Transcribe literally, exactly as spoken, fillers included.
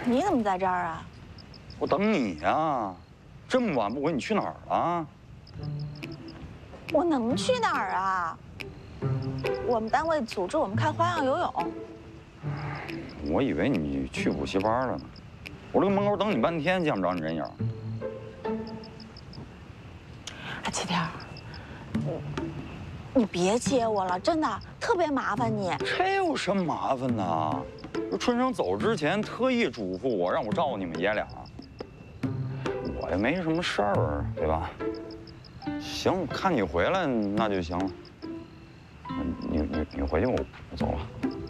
你怎么在这儿啊？ 我等你呀，这么晚不回，你去哪儿了？ 我能去哪儿啊？我们单位组织我们看花样游泳。 我以为你去补习班了呢。我这个门口等你半天，见不着你人影。 啊，七天，你你别接我了，真的特别麻烦你。 这有什么麻烦呢？春生走之前特意嘱咐我，让我照顾你们爷俩。我也没什么事儿，对吧？行，我看你回来那就行了。你你你回去，我我走了。